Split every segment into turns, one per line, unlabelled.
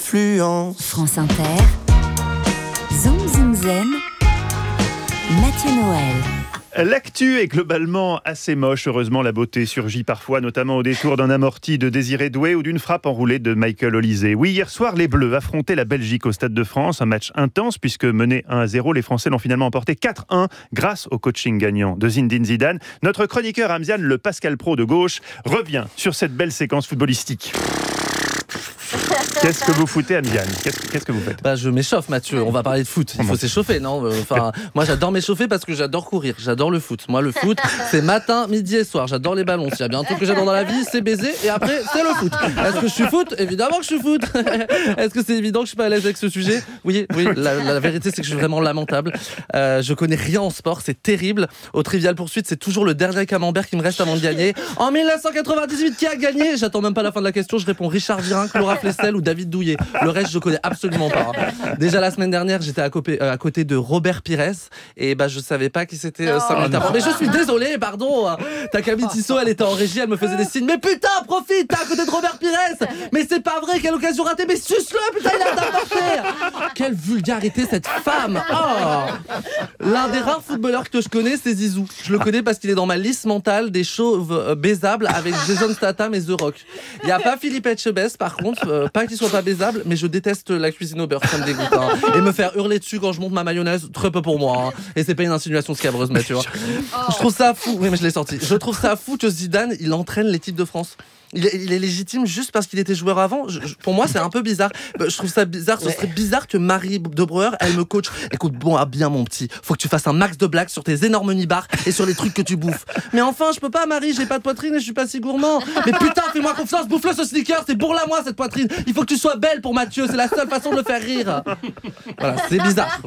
influence.
France Inter, Zoom Zoom Zen, Mathieu Noël.
L'actu est globalement assez moche. Heureusement, la beauté surgit parfois, notamment au détour d'un amorti de Désiré Doué ou d'une frappe enroulée de Michael Olise. Oui, hier soir, les Bleus affrontaient la Belgique au Stade de France. Un match intense puisque menés 1-0, les Français l'ont finalement emporté 4-1 grâce au coaching gagnant de Zinedine Zidane. Notre chroniqueur Hamzian, le Pascal Pro de gauche, revient sur cette belle séquence footballistique. Qu'est-ce que vous foutez, Hamzian ? Qu'est-ce que vous faites ?
Je m'échauffe, Mathieu. On va parler de foot. Il faut s'échauffer, non ? Moi, j'adore m'échauffer parce que j'adore courir. J'adore le foot. Moi, le foot, c'est matin, midi et soir. J'adore les ballons. S'il y a bien un truc que j'adore dans la vie, c'est baiser. Et après, c'est le foot. Est-ce que je suis foot ? Évidemment que je suis foot. Est-ce que c'est évident que je suis pas à l'aise avec ce sujet ? Oui. La vérité, c'est que je suis vraiment lamentable. Je connais rien en sport. C'est terrible. Au Trivial Poursuite, c'est toujours le dernier camembert qui me reste avant de gagner. En 1998, qui a gagné ? J'attends même pas la fin de la question. Je réponds Richard Virenque, Laura Flessel ou David Douillet. Le reste, je connais absolument pas. Déjà la semaine dernière, j'étais à côté de Robert Pires et je savais pas qui c'était 5 minutes avant. Mais je suis désolé, pardon. Ta Camille Tissot, elle était en régie, elle me faisait des signes. Mais putain, profite, t'es à côté de Robert Pires. Mais c'est pas vrai, quelle occasion ratée. Mais suce-le, putain, il a d'apporter. Quelle vulgarité cette femme. L'un des rares footballeurs que je connais, c'est Zizou. Je le connais parce qu'il est dans ma liste mentale des chauves baisables avec Jason Statham et The Rock. Il y a pas Philippe Etchebest, par contre, pas qu'il soit pas baisable, mais je déteste la cuisine au beurre, ça me dégoûte. Et me faire hurler dessus quand je monte ma mayonnaise, très peu pour moi. Et c'est pas une insinuation scabreuse, mais tu vois. Je trouve ça fou. Oui, mais je l'ai sorti. Je trouve ça fou que Zidane, il entraîne l'équipe de France. Il est légitime juste parce qu'il était joueur avant. Pour moi, c'est un peu bizarre. Je trouve ça bizarre. Ce serait bizarre que Marie de Breuer, elle me coach. Écoute, bien mon petit, faut que tu fasses un max de blagues sur tes énormes nibards et sur les trucs que tu bouffes. Mais enfin, je peux pas, Marie, j'ai pas de poitrine et je suis pas si gourmand. Mais putain, fais-moi confiance, bouffe-le ce sneaker, c'est pour la moi cette poitrine. Il faut que tu sois belle pour Mathieu, c'est la seule façon de le faire rire. Voilà, c'est bizarre.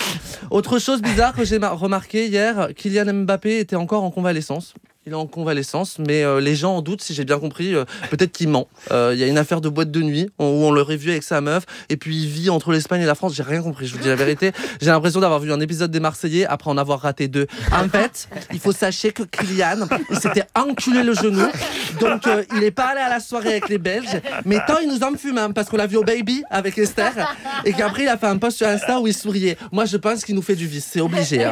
Autre chose bizarre que j'ai remarqué hier, Kylian Mbappé était encore en convalescence. Il est en convalescence, mais les gens en doutent, si j'ai bien compris, peut-être qu'il ment. Il y a une affaire de boîte de nuit où on l'aurait vu avec sa meuf, et puis il vit entre l'Espagne et la France. J'ai rien compris, je vous dis la vérité. J'ai l'impression d'avoir vu un épisode des Marseillais après en avoir raté 2. En fait, il faut sachez que Kylian, il s'était enculé le genou, donc il est pas allé à la soirée avec les Belges, mais tant il nous en fume, parce qu'on l'a vu au Baby avec Esther, et qu'après il a fait un post sur Insta où il souriait. Moi, je pense qu'il nous fait du vice, c'est obligé.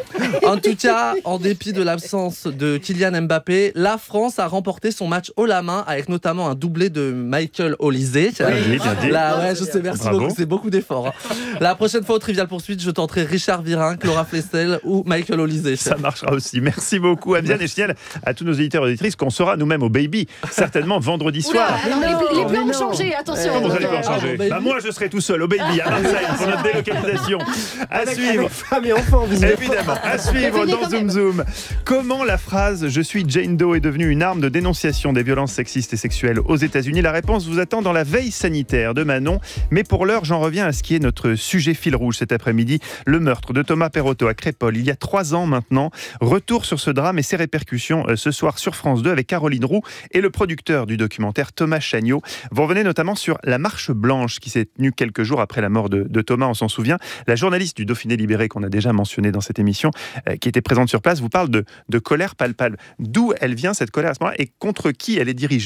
En tout cas, en dépit de l'absence de Kylian Mbappé, la France a remporté son match haut la main avec notamment un doublé de Michael Olise.
Oui, bien dit.
Là, je sais, merci beaucoup, c'est beaucoup d'efforts. La prochaine fois au Trivial Poursuite, je tenterai Richard Virenque, Laura Flessel ou Michael Olise.
Ça marchera aussi. Merci beaucoup, Hamzian, et je signale à tous nos éditeurs et auditrices qu'on sera nous-mêmes au Baby, certainement vendredi soir.
Les plans ont changé, attention.
Comment vous allez pas changer ? Moi, je serai tout seul au Baby à Marseille pour notre délocalisation. À suivre.
Avec femmes et enfants,
Évidemment. À suivre dans Zoom Zoom. Comment la phrase « Je suis Jane Doe » est devenue une arme de dénonciation des violences sexistes et sexuelles aux États-Unis ? La réponse vous attend dans la veille sanitaire de Manon. Mais pour l'heure, j'en reviens à ce qui est notre sujet fil rouge cet après-midi. Le meurtre de Thomas Perotto à Crépol, il y a 3 ans maintenant. Retour sur ce drame et ses répercussions ce soir sur France 2 avec Caroline Roux et le producteur du documentaire Thomas Chagnot. Vous revenez notamment sur la marche blanche qui s'est tenue quelques jours après la mort de Thomas, on s'en souvient. La journaliste du Dauphiné Libéré qu'on a déjà mentionné dans cette émission, qui était présente sur place, vous parle de colère palpable. D'où elle vient cette colère à ce moment-là et contre qui elle est dirigée ?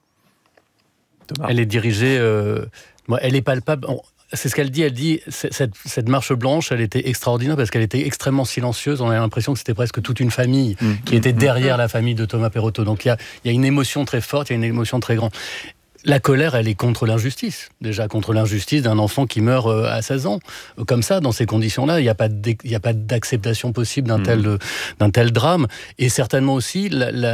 Thomas.
Elle est dirigée, elle est palpable. C'est ce qu'elle dit. Elle dit cette marche blanche, elle était extraordinaire parce qu'elle était extrêmement silencieuse. On a l'impression que c'était presque toute une famille qui était derrière la famille de Thomas Perotto. Donc il y a une émotion très forte, il y a une émotion très grande. La colère, elle est contre l'injustice. Déjà, contre l'injustice d'un enfant qui meurt à 16 ans. Comme ça, dans ces conditions-là, il n'y a pas d'acceptation possible d'un tel drame. Et certainement aussi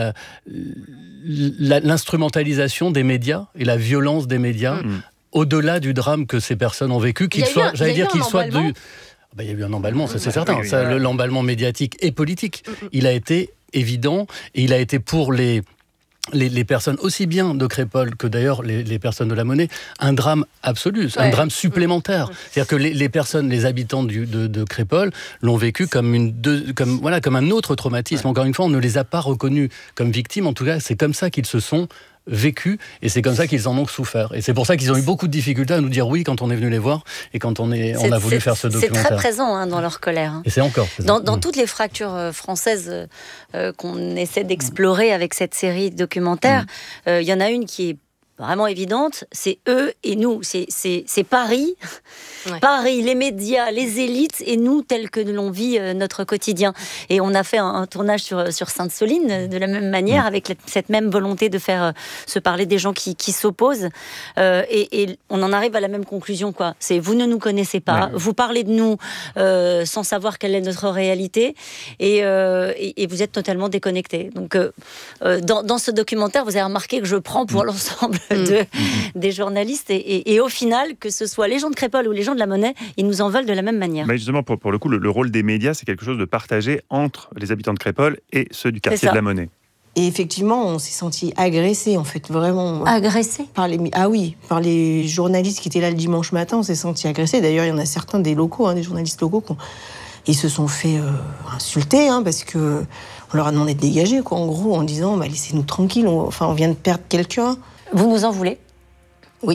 l'instrumentalisation des médias et la violence des médias, au-delà du drame que ces personnes ont vécu, qu'il soit, il y a eu un emballement, ça c'est certain. L'emballement médiatique et politique, il a été évident et il a été pour les personnes aussi bien de Crépol que d'ailleurs les personnes de la Monnaie, un drame absolu, un drame supplémentaire. C'est-à-dire que les habitants de Crépol l'ont vécu comme un autre traumatisme. Encore une fois, on ne les a pas reconnus comme victimes. En tout cas, c'est comme ça qu'ils se sont vécu et c'est comme ça qu'ils en ont souffert. Et c'est pour ça qu'ils ont eu beaucoup de difficultés à nous dire oui quand on est venu les voir et quand on a voulu faire ce documentaire.
C'est très présent dans leur colère.
Et c'est encore présent.
Dans toutes les fractures françaises qu'on essaie d'explorer avec cette série documentaire, il y en a une qui est vraiment évidente, c'est eux et nous. C'est Paris,
Ouais.
Paris, les médias, les élites et nous tels que l'on vit notre quotidien. Et on a fait un tournage sur Sainte-Soline de la même manière, avec cette même volonté de faire se parler des gens qui s'opposent. Et on en arrive à la même conclusion, quoi. C'est vous ne nous connaissez pas, vous parlez de nous sans savoir quelle est notre réalité, et vous êtes totalement déconnectés. Donc, dans ce documentaire, vous avez remarqué que je prends pour l'ensemble des journalistes, et au final, que ce soit les gens de Crépol ou les gens de La Monnaie, ils nous en veulent de la même manière.
Mais justement, pour le coup, le rôle des médias, c'est quelque chose de partagé entre les habitants de Crépol et ceux du quartier de La Monnaie.
Et effectivement, on s'est senti agressés, en fait, vraiment.
Agressés ?
Par les journalistes qui étaient là le dimanche matin, on s'est senti agressés. D'ailleurs, il y en a certains des locaux, des journalistes locaux, ils se sont fait insulter, parce que on leur a demandé de dégager, quoi, en gros, en disant laissez-nous tranquilles, on vient de perdre quelqu'un.
Vous nous en voulez ?
Oui.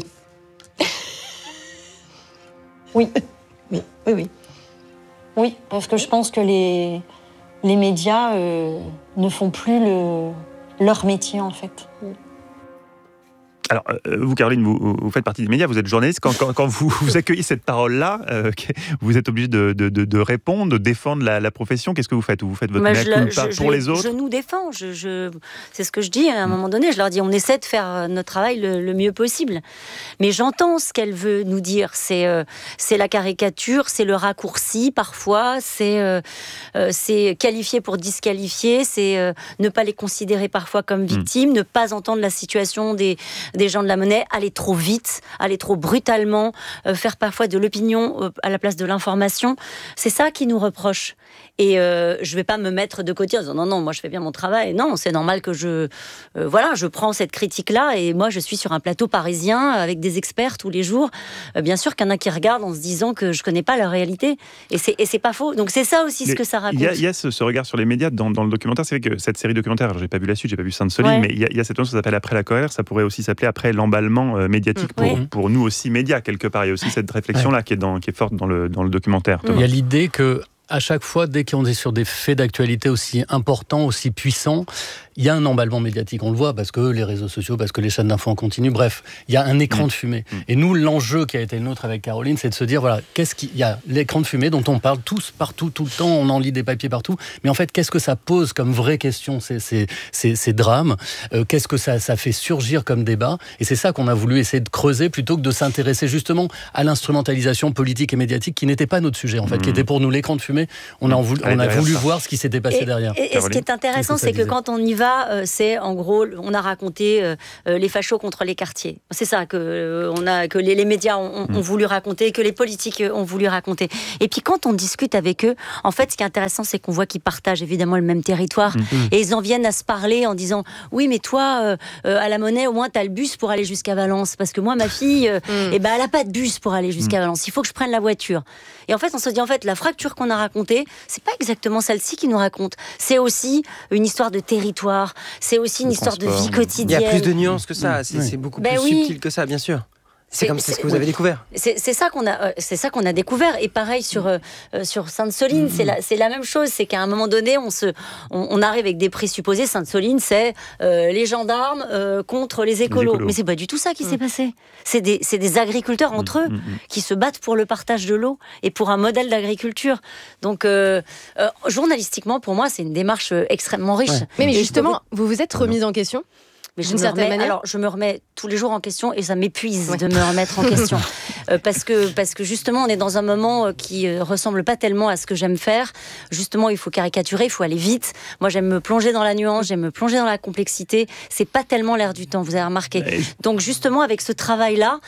Oui.
Oui, parce que je pense que les médias ne font plus leur métier, en fait.
Alors, vous, Caroline, vous faites partie des médias, vous êtes journaliste. Quand vous accueillez cette parole-là, vous êtes obligé de répondre, de défendre la profession. Qu'est-ce que vous faites ? Vous faites votre mea culpa pour les autres ?
Je nous défends. C'est ce que je dis à un moment donné. Je leur dis, on essaie de faire notre travail le mieux possible. Mais j'entends ce qu'elle veut nous dire. C'est la caricature, c'est le raccourci parfois, c'est qualifier pour disqualifier, c'est ne pas les considérer parfois comme victimes, ne pas entendre la situation des gens de La Monnaie, aller trop vite, aller trop brutalement, faire parfois de l'opinion à la place de l'information. C'est ça qu'ils nous reprochent. Et je vais pas me mettre de côté en disant non, moi je fais bien mon travail. Non, c'est normal que je prends cette critique-là, et moi je suis sur un plateau parisien avec des experts tous les jours. Bien sûr qu'il y en a qui regardent en se disant que je connais pas leur réalité, et c'est pas faux. Donc c'est ça aussi ce que ça raconte.
Il y a ce regard sur les médias dans le documentaire. C'est vrai que cette série documentaire, alors j'ai pas vu la suite, j'ai pas vu Sainte-Soline, mais il y a cette chose qui s'appelle Après la colère. Ça pourrait aussi s'appeler Après l'emballement médiatique pour nous aussi médias quelque part. Il y a aussi cette réflexion-là qui est forte dans le documentaire.
Il y a l'idée que à chaque fois, dès qu'on est sur des faits d'actualité aussi importants, aussi puissants, il y a un emballement médiatique. On le voit parce que les réseaux sociaux, parce que les chaînes d'infos en continu, bref, il y a un écran de fumée. Et nous, l'enjeu qui a été le nôtre avec Caroline, c'est de se dire, voilà, il y a l'écran de fumée dont on parle tous, partout, tout le temps, on en lit des papiers partout, mais en fait, qu'est-ce que ça pose comme vraie question, ces drames, qu'est-ce que ça fait surgir comme débat, et c'est ça qu'on a voulu essayer de creuser, plutôt que de s'intéresser justement à l'instrumentalisation politique et médiatique, qui n'était pas notre sujet, en fait, qui était pour nous l'écran de fumée. On a voulu voir ce qui s'était passé derrière.
Et ce qui est intéressant, c'est que quand on y va, c'est en gros, on a raconté les fachos contre les quartiers. C'est ça que les médias ont voulu raconter, que les politiques ont voulu raconter. Et puis quand on discute avec eux, en fait, ce qui est intéressant, c'est qu'on voit qu'ils partagent évidemment le même territoire. Et ils en viennent à se parler en disant, oui, mais toi, à La Monnaie, au moins, t'as le bus pour aller jusqu'à Valence. Parce que moi, ma fille, elle n'a pas de bus pour aller jusqu'à Valence. Il faut que je prenne la voiture. Et en fait, on se dit, la fracture qu'on a racontée, c'est pas exactement celle-ci qui nous raconte. C'est aussi une histoire de territoire, c'est aussi une histoire de vie quotidienne.
Il y a plus de nuances que ça, c'est beaucoup plus subtil que ça, bien sûr. C'est ce que vous avez découvert.
C'est ça qu'on a découvert. Et pareil sur Sainte-Soline, c'est la même chose. C'est qu'à un moment donné, on arrive avec des présupposés. Sainte-Soline, c'est les gendarmes contre les écolos. Mais c'est pas du tout ça qui s'est passé. C'est des agriculteurs entre eux qui se battent pour le partage de l'eau et pour un modèle d'agriculture. Donc, journalistiquement, pour moi, c'est une démarche extrêmement riche.
Ouais. Mais justement, vous vous êtes remise en question ?
Mais je me remets tous les jours en question, et ça m'épuise de me remettre en question. Parce que justement, on est dans un moment qui ressemble pas tellement à ce que j'aime faire. Justement, il faut caricaturer, il faut aller vite. Moi, j'aime me plonger dans la nuance, j'aime me plonger dans la complexité. C'est pas tellement l'air du temps, vous avez remarqué. Donc justement, avec ce travail-là,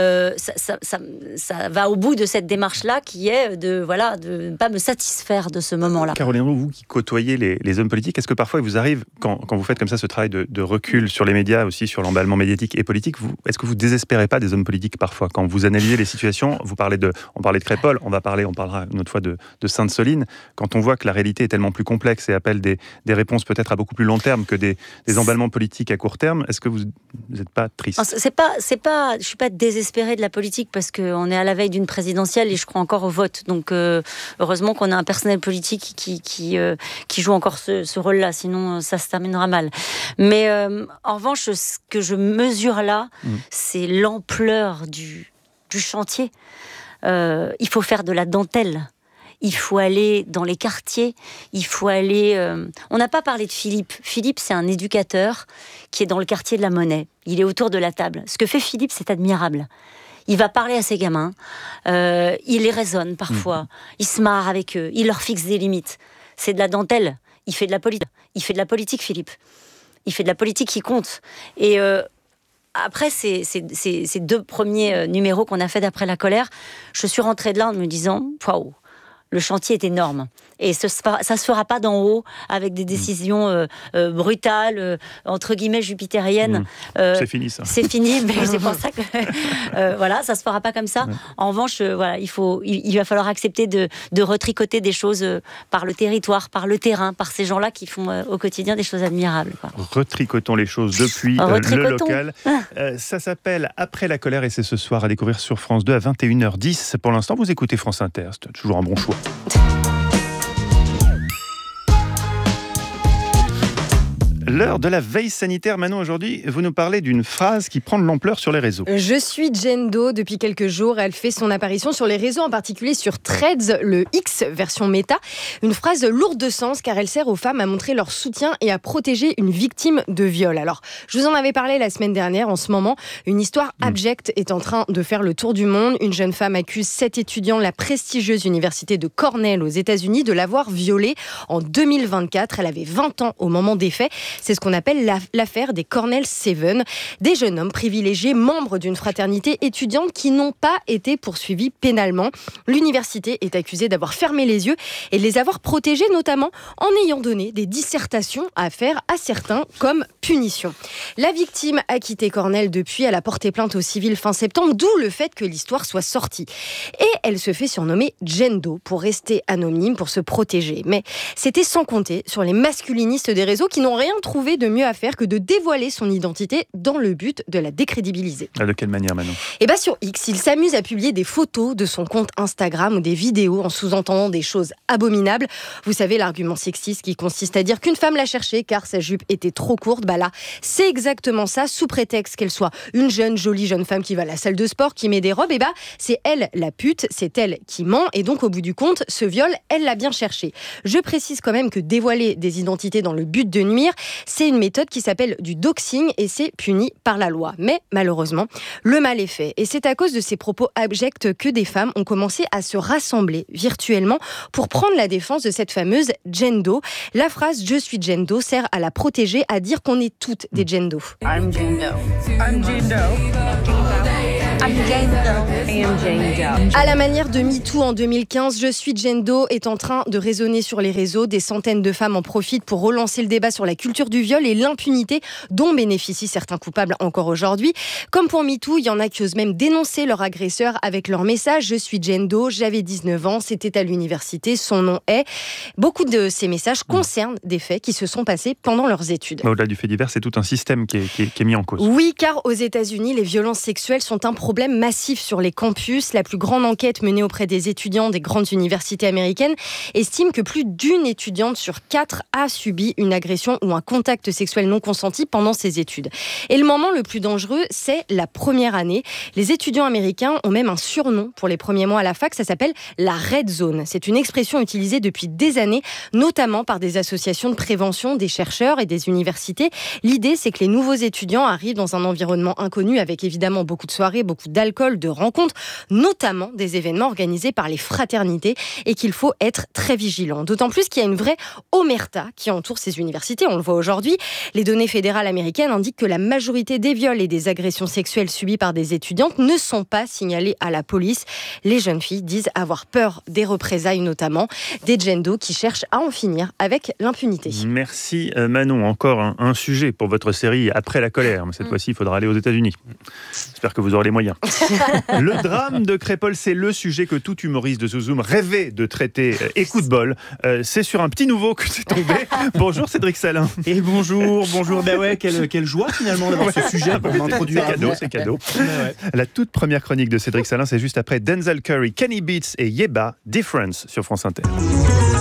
ça va au bout de cette démarche-là, qui est de ne pas me satisfaire de ce moment-là.
Caroline, vous qui côtoyez les hommes politiques, est-ce que parfois il vous arrive, quand vous faites comme ça ce travail de recul sur les médias, aussi sur l'emballement médiatique et politique, est-ce que vous désespérez pas des hommes politiques parfois quand vous analysez les situations? On parlait de Crépol, on parlera une autre fois de Sainte-Soline. Quand on voit que la réalité est tellement plus complexe et appelle des réponses peut-être à beaucoup plus long terme que des emballements politiques à court terme, est-ce que vous n'êtes pas triste?
Je suis pas désespérée de la politique, parce qu'on est à la veille d'une présidentielle et je crois encore au vote. Donc heureusement qu'on a un personnel politique qui joue encore ce rôle-là, sinon ça se terminera mal. Mais En revanche, ce que je mesure là, c'est l'ampleur du chantier. Il faut faire de la dentelle. Il faut aller dans les quartiers. Il faut aller... On n'a pas parlé de Philippe. Philippe, c'est un éducateur qui est dans le quartier de la Monnaie. Il est autour de la table. Ce que fait Philippe, c'est admirable. Il va parler à ses gamins. Il les raisonne parfois. Il se marre avec eux. Il leur fixe des limites. C'est de la dentelle. Il fait de la politique. Il fait de la politique, Philippe. Il fait de la politique qui compte. Et après ces 2 premiers numéros qu'on a fait d'après la colère, je suis rentrée de là en me disant « Waouh !» Le chantier est énorme. Et ça se fera pas d'en haut avec des décisions brutales, entre guillemets jupitériennes.
C'est fini ça.
C'est fini, mais c'est pour ça que voilà, ça se fera pas comme ça. Ouais. En revanche, voilà, il va falloir accepter de retricoter des choses par le territoire, par le terrain, par ces gens-là qui font au quotidien des choses admirables. Quoi.
Retricotons les choses depuis le local. Ça s'appelle Après la colère et c'est ce soir à découvrir sur France 2 à 21h10. Pour l'instant, vous écoutez France Inter. C'est toujours un bon choix. L'heure de la veille sanitaire. Manon, aujourd'hui, vous nous parlez d'une phrase qui prend de l'ampleur sur les réseaux.
Je suis Jane Doe. Depuis quelques jours, elle fait son apparition sur les réseaux, en particulier sur Threads, le X version méta. Une phrase lourde de sens car elle sert aux femmes à montrer leur soutien et à protéger une victime de viol. Alors, je vous en avais parlé la semaine dernière. En ce moment, une histoire abjecte est en train de faire le tour du monde. Une jeune femme accuse 7 étudiants de la prestigieuse université de Cornell aux États-Unis de l'avoir violée en 2024. Elle avait 20 ans au moment des faits. C'est ce qu'on appelle l'affaire des Cornell 7, des jeunes hommes privilégiés, membres d'une fraternité étudiante qui n'ont pas été poursuivis pénalement. L'université est accusée d'avoir fermé les yeux et de les avoir protégés, notamment en ayant donné des dissertations à faire à certains comme punition. La victime a quitté Cornell depuis, elle a porté plainte au civil fin septembre, d'où le fait que l'histoire soit sortie. Et elle se fait surnommer Jane Doe pour rester anonyme, pour se protéger. Mais c'était sans compter sur les masculinistes des réseaux qui n'ont rien trouvé de mieux à faire que de dévoiler son identité dans le but de la décrédibiliser.
De quelle manière, Manon ?
Sur X, il s'amuse à publier des photos de son compte Instagram ou des vidéos en sous-entendant des choses abominables. Vous savez, l'argument sexiste qui consiste à dire qu'une femme l'a cherché car sa jupe était trop courte. Là, c'est exactement ça, sous prétexte qu'elle soit une jolie jeune femme qui va à la salle de sport, qui met des robes, c'est elle la pute, c'est elle qui ment, et donc au bout du compte, ce viol, elle l'a bien cherché. Je précise quand même que dévoiler des identités dans le but de nuire, c'est une méthode qui s'appelle du doxing et c'est puni par la loi. Mais malheureusement, le mal est fait. Et c'est à cause de ces propos abjects que des femmes ont commencé à se rassembler virtuellement pour prendre la défense de cette fameuse Jane Doe. La phrase « Je suis Jane Doe » sert à la protéger, à dire qu'on est toutes des Jane Doe.
I'm Jane Doe. I'm Jane Doe. I'm Jane Doe. I am Jane Doe.
À la manière de MeToo en 2015, Je suis Jane Doe est en train de résonner sur les réseaux. Des centaines de femmes en profitent pour relancer le débat sur la culture du viol et l'impunité dont bénéficient certains coupables encore aujourd'hui. Comme pour MeToo, il y en a qui osent même dénoncer leur agresseur avec leur message « Je suis Jane Doe, j'avais 19 ans, c'était à l'université, son nom est ». Beaucoup de ces messages concernent des faits qui se sont passés pendant leurs études.
Au-delà du fait divers, c'est tout un système qui est mis en cause.
Oui, car aux États-Unis, les violences sexuelles sont un problème massif sur les campus. La plus grande enquête menée auprès des étudiants des grandes universités américaines estime que plus d'une étudiante sur 4 a subi une agression ou un contact sexuel non consenti pendant ses études. Et le moment le plus dangereux, c'est la première année. Les étudiants américains ont même un surnom pour les premiers mois à la fac, ça s'appelle la Red Zone. C'est une expression utilisée depuis des années, notamment par des associations de prévention, des chercheurs et des universités. L'idée, c'est que les nouveaux étudiants arrivent dans un environnement inconnu avec évidemment beaucoup de soirées, beaucoup d'alcool, de rencontres, notamment des événements organisés par les fraternités et qu'il faut être très vigilant. D'autant plus qu'il y a une vraie omerta qui entoure ces universités. On le voit aujourd'hui. Les données fédérales américaines indiquent que la majorité des viols et des agressions sexuelles subies par des étudiantes ne sont pas signalées à la police. Les jeunes filles disent avoir peur des représailles, notamment des Jane Doe qui cherchent à en finir avec l'impunité.
Merci Manon. Encore un sujet pour votre série Après la colère. Mais cette fois-ci, il faudra aller aux États-Unis. J'espère que vous aurez les moyens. Le drame de Crépol, c'est le sujet que tout humoriste de Zoom rêvait de traiter. Et coup de bol, c'est sur un petit nouveau que c'est tombé. Bonjour Cédric Salin.
Et bonjour. Ben ouais, quelle joie finalement d'avoir ce sujet pour m'introduire.
C'est cadeau. Ouais. La toute première chronique de Cédric Salin, c'est juste après Denzel Curry, Kenny Beats et Yeba, Difference sur France Inter.